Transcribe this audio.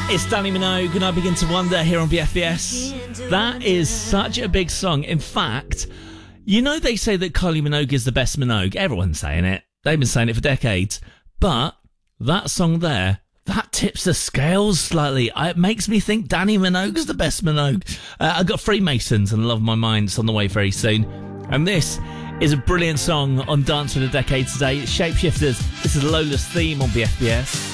It's Danny Minogue, and I Begin to Wonder here on BFBS. That is such a big song. In fact, you know they say that Kylie Minogue is the best Minogue. Everyone's saying it. They've been saying it for decades. But that song there, that tips the scales slightly. It makes me think Danny Minogue's the best Minogue. I've got Freemasons and Love My Mind. It's on the way very soon. And this is a brilliant song on Dance for the Decade today. It's Shapeshifters. This is Lola's theme on BFBS.